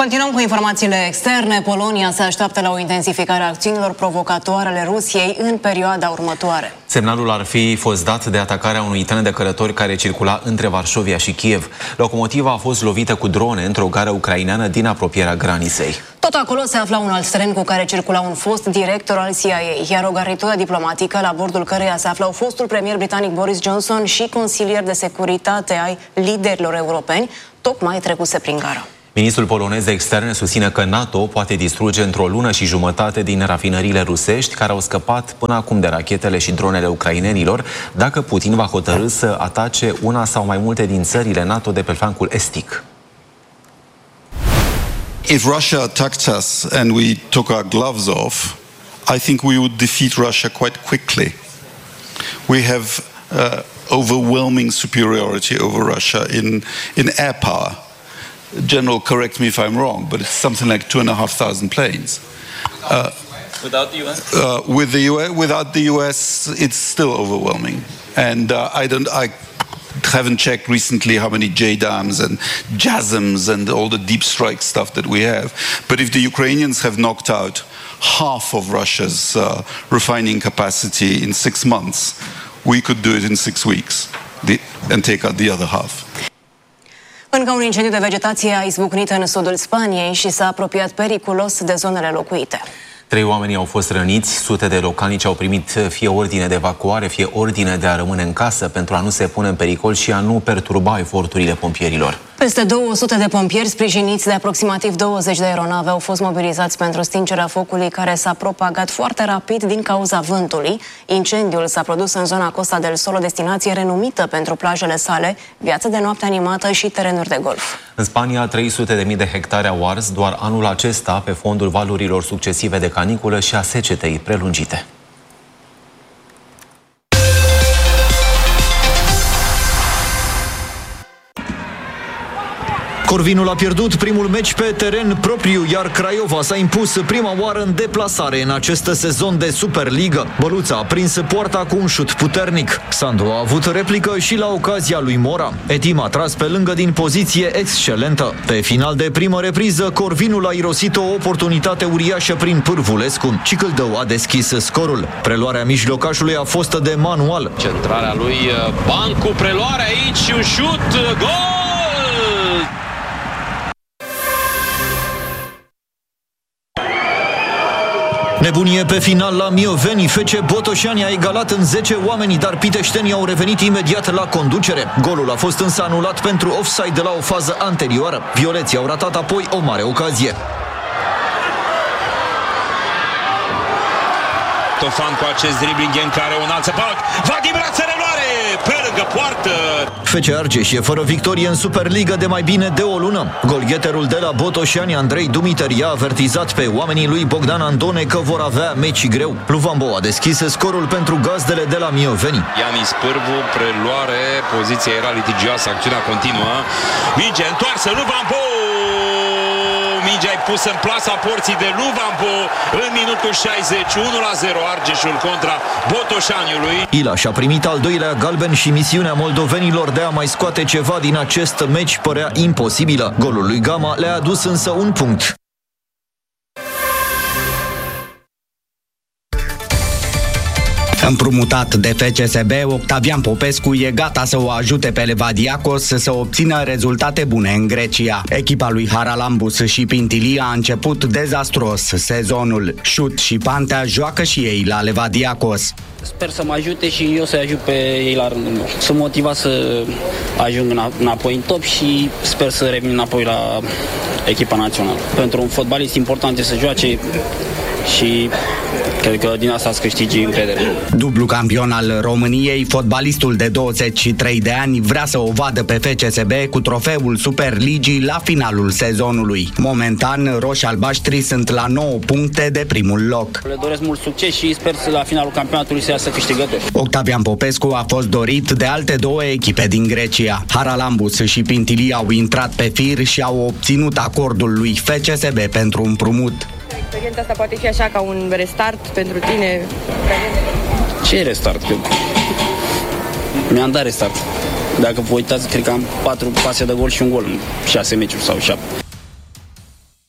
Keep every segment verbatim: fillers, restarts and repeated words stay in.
Continuăm cu informațiile externe. Polonia se așteaptă la o intensificare a acțiunilor provocatoare ale Rusiei în perioada următoare. Semnalul ar fi fost dat de atacarea unui tren de călători care circula între Varșovia și Kiev. Locomotiva a fost lovită cu drone într-o gară ucraineană din apropierea graniței. Tot acolo se afla un alt tren cu care circula un fost director al C I A, iar o garnitură diplomatică la bordul căreia se aflau fostul premier britanic Boris Johnson și consilier de securitate ai liderilor europeni, tocmai trecuse prin gară. Ministrul polonez de externe susține că NATO poate distruge într-o lună și jumătate din rafinăriile rusești care au scăpat până acum de rachetele și dronele ucrainenilor, dacă Putin va hotărî să atace una sau mai multe din țările NATO de pe flancul estic. If Russia attacked us and we took our gloves off, I think we would defeat Russia quite quickly. We have uh, overwhelming superiority over Russia in, in air power. General, correct me if I'm wrong, but it's something like two and a half thousand planes. Uh, without the U S? Uh, with the U S, without the U S, it's still overwhelming. And uh, I don't, I haven't checked recently how many J DAMs and JASMs and all the deep strike stuff that we have. But if the Ukrainians have knocked out half of Russia's uh, refining capacity in six months, we could do it in six weeks the, and take out the other half. Încă un incendiu de vegetație a izbucnit în sudul Spaniei și s-a apropiat periculos de zonele locuite. Trei oameni au fost răniți, sute de localnici au primit fie ordine de evacuare, fie ordine de a rămâne în casă pentru a nu se pune în pericol și a nu perturba eforturile pompierilor. Peste două sute de pompieri sprijiniți de aproximativ douăzeci de aeronave au fost mobilizați pentru stingerea focului care s-a propagat foarte rapid din cauza vântului. Incendiul s-a produs în zona Costa del Sol, o destinație renumită pentru plajele sale, viață de noapte animată și terenuri de golf. În Spania, trei sute de mii de hectare au ars doar anul acesta pe fondul valurilor succesive de caniculă și a secetei prelungite. Corvinul a pierdut primul meci pe teren propriu, iar Craiova s-a impus prima oară în deplasare în acest sezon de Superliga. Băluța a prins poarta cu un șut puternic. Sandu a avut replică și la ocazia lui Mora. Etim a tras pe lângă din poziție excelentă. Pe final de primă repriză, Corvinul a irosit o oportunitate uriașă prin Pârvulescu. Cicâldău a deschis scorul. Preluarea mijlocașului a fost de manual. Centrarea lui Bancu, preluarea aici și un șut, gol! Nebunie pe final la Mioveni. F C Botoșani a egalat în zece oameni, dar piteștenii au revenit imediat la conducere. Golul a fost însă anulat pentru offside de la o fază anterioară. Violeții au ratat apoi o mare ocazie. Tofan cu acest dribbling în care un alt săpăroc. Vadim Rață reluare pe lângă poartă. F C Argeș e fără victorie în Superliga de mai bine de o lună. Golgheterul de la Botoșani, Andrei Dumităr, i-a avertizat pe oamenii lui Bogdan Andone că vor avea meci greu. Luvambo a deschis scorul pentru gazdele de la Mioveni. Ianis Pârvu, preluare, poziția era litigioasă, acțiunea continuă. Minge întoarsă, Luvambo! Mingea e pusă în plasa porții de Luvambo în minutul șaizeci, unu la zero Argeșul contra Botoșaniului. Ilaș a primit al doilea galben și misiunea moldovenilor de a mai scoate ceva din acest meci părea imposibilă. Golul lui Gama le-a adus însă un punct. Împrumutat de F C S B, Octavian Popescu e gata să o ajute pe Levadiakos să obțină rezultate bune în Grecia. Echipa lui Haralambous și Pintilia a început dezastruos sezonul. Șut și Pantea joacă și ei la Levadiakos. Sper să mă ajute și eu să ajut pe ei la rândul meu. Sunt motivat să ajung înapoi în top și sper să revin înapoi la echipa națională. Pentru un fotbalist important este să joace și cred că din asta îți câștigi încredere. Dublu campion al României, fotbalistul de douăzeci și trei de ani vrea să o vadă pe F C S B cu trofeul Superligii la finalul sezonului. Momentan, roșii-albaștri sunt la nouă puncte de primul loc. Le doresc mult succes și sper să la finalul campionatului să iasă câștigători. Octavian Popescu a fost dorit de alte două echipe din Grecia. Haralambous și Pintilia au intrat pe fir și au obținut acordul lui F C S B pentru împrumut. Experiența asta poate fi așa ca un restart pentru tine? Ce restart? Mi-am dat restart. Dacă vă uitați, cred că am patru pase de gol și un gol în șase meciuri sau șapte.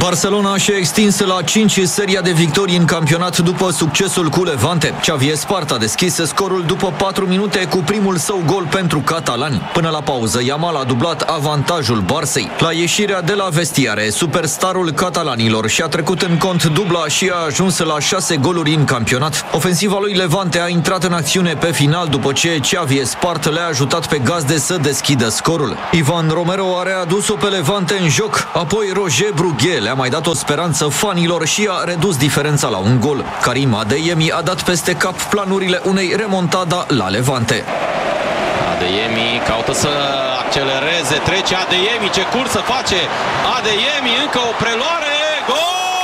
Barcelona și-a extins la cinci seria de victorii în campionat după succesul cu Levante. Xavi Espart a deschis scorul după patru minute cu primul său gol pentru catalani. Până la pauză, Yamal a dublat avantajul Barçei. La ieșirea de la vestiare, superstarul catalanilor și-a trecut în cont dubla și a ajuns la șase goluri în campionat. Ofensiva lui Levante a intrat în acțiune pe final după ce Xavi Espart le-a ajutat pe gazde să deschidă scorul. Ivan Romero a readus-o pe Levante în joc, apoi Roger Brugué le-a mai dat o speranță fanilor și a redus diferența la un gol. Karim Adeyemi a dat peste cap planurile unei remontada la Levante. Adeyemi caută să accelereze, trece Adeyemi, ce cursă face Adeyemi, încă o preluare, gol!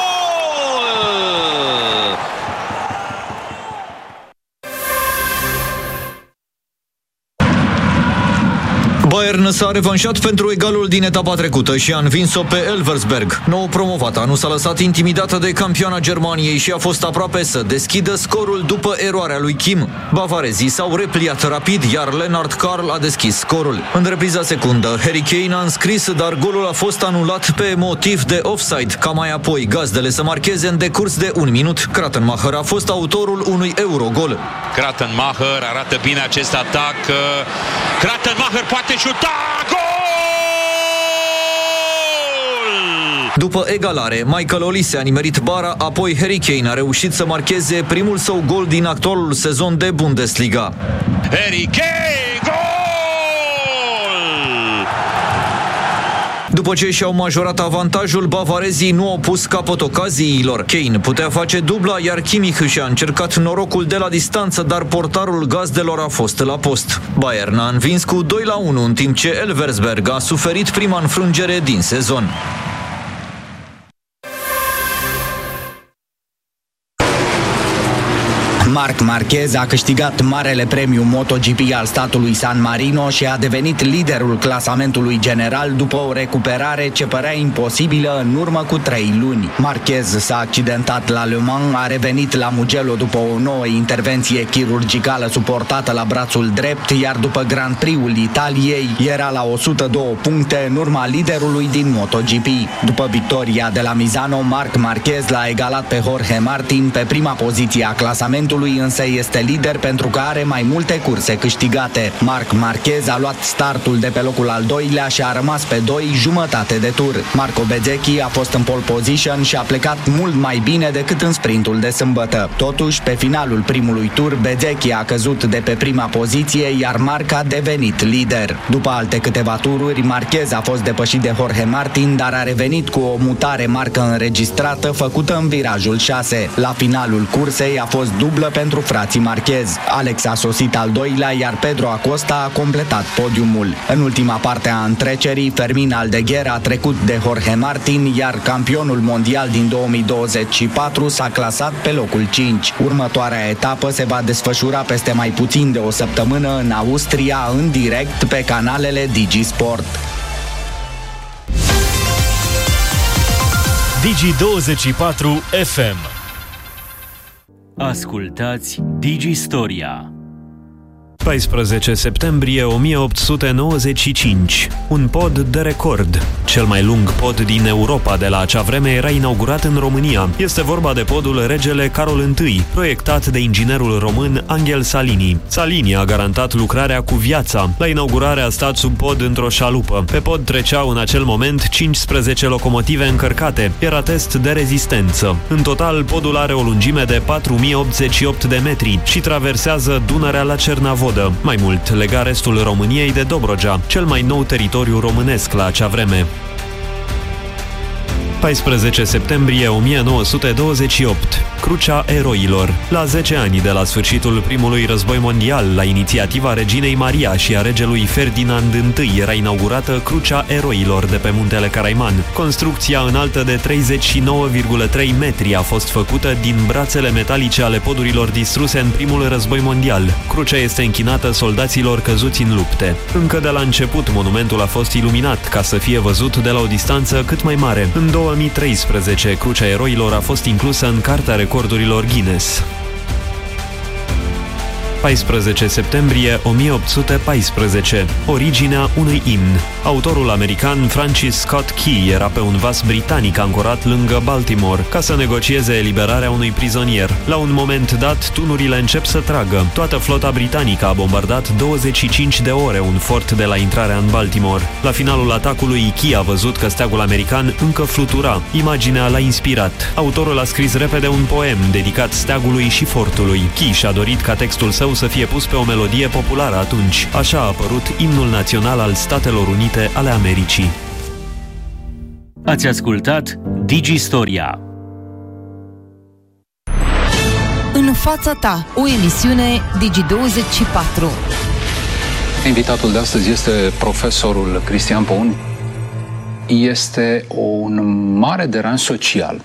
Bayern s-a revanșat pentru egalul din etapa trecută și a învins-o pe Elversberg. Nou promovata nu s-a lăsat intimidată de campioana Germaniei și a fost aproape să deschidă scorul după eroarea lui Kim. Bavarezii s-au repliat rapid, iar Lennart Karl a deschis scorul. În repriza secundă, Harry Kane a înscris, dar golul a fost anulat pe motiv de offside, ca mai apoi gazdele să marcheze în decurs de un minut. Kratenmacher a fost autorul unui eurogol. Kratenmacher arată bine acest atac. Kratenmacher poate șuta! Gol! După egalare, Michael Olise a nimerit bara, apoi Harry Kane a reușit să marcheze primul său gol din actualul sezon de Bundesliga. Harry Kane! Gol! După ce și-au majorat avantajul, bavarezii nu au pus capăt ocaziilor. Kane putea face dubla, iar Kimmich și-a încercat norocul de la distanță, dar portarul gazdelor a fost la post. Bayern a învins cu doi la unu, în timp ce Elversberg a suferit prima înfrângere din sezon. Marc Marquez a câștigat marele premiu MotoGP al statului San Marino și a devenit liderul clasamentului general după o recuperare ce părea imposibilă în urmă cu trei luni. Marquez s-a accidentat la Le Mans, a revenit la Mugello după o nouă intervenție chirurgicală suportată la brațul drept, iar după Grand Prix-ul Italiei era la o sută doi puncte în urma liderului din MotoGP. După victoria de la Misano, Marc Marquez l-a egalat pe Jorge Martin pe prima poziție a clasamentului, însă este lider pentru că are mai multe curse câștigate. Marc Marquez a luat startul de pe locul al doilea și a rămas pe doi jumătate de tur. Marco Bezzecchi a fost în pole position și a plecat mult mai bine decât în sprintul de sâmbătă. Totuși, pe finalul primului tur, Bezzecchi a căzut de pe prima poziție, iar Marc a devenit lider. După alte câteva tururi, Marquez a fost depășit de Jorge Martin, dar a revenit cu o mutare marcă înregistrată făcută în virajul șase. La finalul cursei a fost dublă pentru frații Marquez. Alex a sosit al doilea, iar Pedro Acosta a completat podiumul. În ultima parte a întrecerii, Fermin Aldeguer a trecut de Jorge Martin, iar campionul mondial din două mii douăzeci și patru s-a clasat pe locul cinci. Următoarea etapă se va desfășura peste mai puțin de o săptămână în Austria, în direct pe canalele Digi Sport. Digi douăzeci și patru F M. Ascultați Digistoria. paisprezece septembrie o mie opt sute nouăzeci și cinci. Un pod de record. Cel mai lung pod din Europa de la acea vreme era inaugurat în România. Este vorba de podul Regele Carol I, proiectat de inginerul român Angel Salini. Salini a garantat lucrarea cu viața. La inaugurare a stat sub pod într-o șalupă. Pe pod treceau în acel moment cincisprezece locomotive încărcate. Era test de rezistență. În total, podul are o lungime de patru mii optzeci și opt de metri și traversează Dunărea la Cernavodă. Mai mult, lega restul României de Dobrogea, cel mai nou teritoriu românesc la acea vreme. paisprezece septembrie o mie nouă sute douăzeci și opt. Crucea Eroilor. La zece ani de la sfârșitul primului război mondial, la inițiativa reginei Maria și a regelui Ferdinand I, era inaugurată Crucea Eroilor de pe Muntele Caraiman. Construcția înaltă de treizeci și nouă virgulă trei metri a fost făcută din brațele metalice ale podurilor distruse în primul război mondial. Crucea este închinată soldaților căzuți în lupte. Încă de la început, monumentul a fost iluminat ca să fie văzut de la o distanță cât mai mare. În două mii treisprezece, Crucea Eroilor a fost inclusă în Cartea Recordurilor Guinness. paisprezece septembrie o mie opt sute paisprezece. Originea unui imn. Autorul american Francis Scott Key era pe un vas britanic ancorat lângă Baltimore ca să negocieze eliberarea unui prizonier. La un moment dat, tunurile încep să tragă. Toată flota britanică a bombardat douăzeci și cinci de ore un fort de la intrarea în Baltimore. La finalul atacului, Key a văzut că steagul american încă flutura. Imaginea l-a inspirat. Autorul a scris repede un poem dedicat steagului și fortului. Key și-a dorit ca textul său să fie pus pe o melodie populară atunci. Așa a apărut imnul național al Statelor Unite ale Americii. Ați ascultat Digistoria. În fața ta, o emisiune Digi douăzeci și patru. Invitatul de astăzi este profesorul Cristian Poun. Este un mare deranj social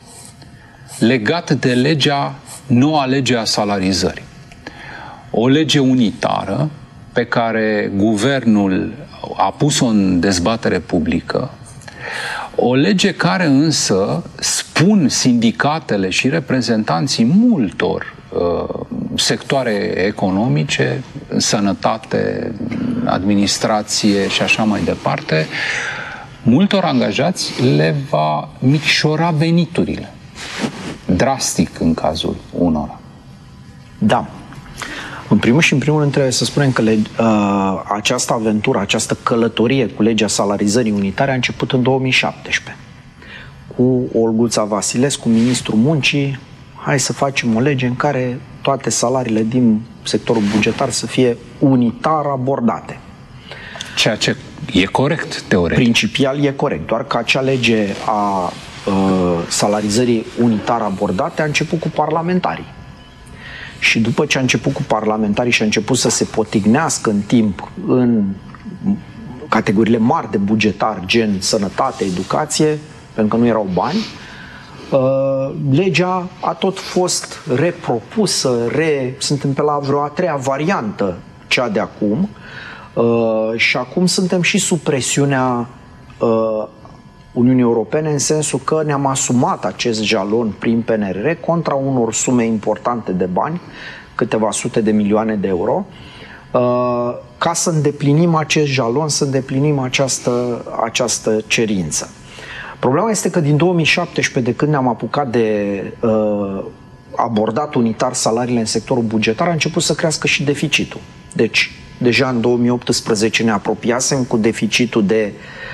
legat de legea, noua lege a salarizării. O lege unitară pe care guvernul a pus-o în dezbatere publică, o lege care însă spun sindicatele și reprezentanții multor uh, sectoare economice, sănătate, administrație și așa mai departe, multor angajați le va micșora veniturile. Drastic în cazul unora. Da. În primul și în primul rând trebuie să spunem că le, uh, această aventură, această călătorie cu legea salarizării unitare a început în două mii șaptesprezece. Cu Olguța Vasilescu, ministrul muncii, hai să facem o lege în care toate salariile din sectorul bugetar să fie unitar abordate. Ceea ce e corect, teoretic. Principial e corect, doar că acea lege a uh, salarizării unitar abordate a început cu parlamentarii. Și după ce a început cu parlamentarii și a început să se potignească în timp în categoriile mari de bugetar, gen sănătate, educație, pentru că nu erau bani, uh, legea a tot fost repropusă, re, suntem pe la vreo a treia variantă, cea de acum, uh, și acum suntem și sub presiunea uh, Uniunii Europene, în sensul că ne-am asumat acest jalon prin P N R R contra unor sume importante de bani, câteva sute de milioane de euro, ca să îndeplinim acest jalon, să îndeplinim această, această cerință. Problema este că din două mii șaptesprezece, de când ne-am apucat de uh, abordat unitar salariile în sectorul bugetar, a început să crească și deficitul. Deci, deja în două mii optsprezece ne apropiasem cu deficitul de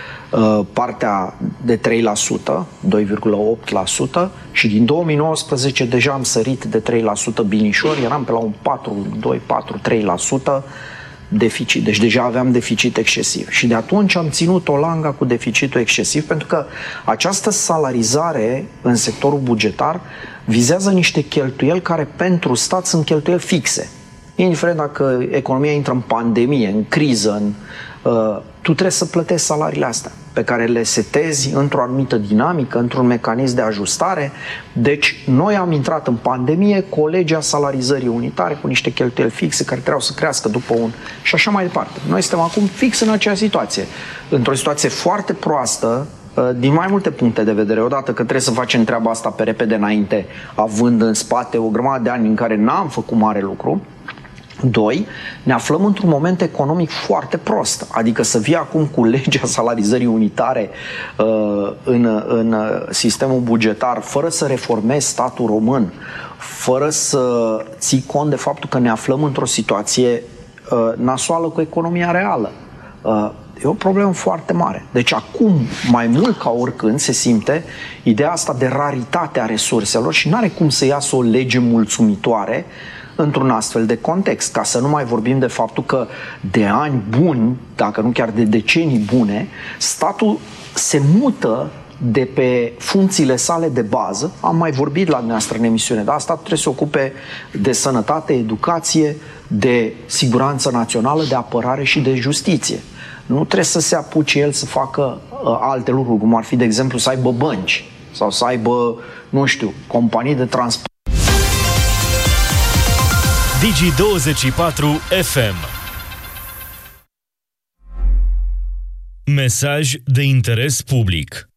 partea de trei la sută, doi virgulă opt la sută, și din două mii nouăsprezece deja am sărit de trei la sută binișor, eram pe la un patru, doi, patru, trei la sută deficit. Deci deja aveam deficit excesiv. Și de atunci am ținut o langa cu deficitul excesiv, pentru că această salarizare în sectorul bugetar vizează niște cheltuieli care pentru stat sunt cheltuieli fixe. Indiferent dacă economia intră în pandemie, în criză, în, uh, tu trebuie să plătești salariile astea, pe care le setezi într-o anumită dinamică, într-un mecanism de ajustare. Deci, noi am intrat în pandemie cu o lege a salarizării unitare, cu niște cheltuieli fixe care trebuiau să crească după un... și așa mai departe. Noi suntem acum fix în acea situație. Într-o situație foarte proastă, din mai multe puncte de vedere. Odată că trebuie să facem treaba asta pe repede înainte, având în spate o grămadă de ani în care n-am făcut mare lucru. Doi, ne aflăm într-un moment economic foarte prost. Adică să vii acum cu legea salarizării unitare uh, în, în sistemul bugetar, fără să reformezi statul român, fără să ții cont de faptul că ne aflăm într-o situație uh, nasoală cu economia reală. Uh, E o problemă foarte mare. Deci acum, mai mult ca oricând, se simte ideea asta de raritate a resurselor și nu are cum să iasă o lege mulțumitoare într-un astfel de context. Ca să nu mai vorbim de faptul că de ani buni, dacă nu chiar de decenii bune, statul se mută de pe funcțiile sale de bază. Am mai vorbit la dumneavoastră în emisiune, dar statul trebuie să se ocupe de sănătate, educație, de siguranță națională, de apărare și de justiție. Nu trebuie să se apuce el să facă uh, alte lucruri, cum ar fi, de exemplu, să aibă bănci sau să aibă, nu știu, companii de transport. Digi douăzeci și patru F M. Mesaj de interes public.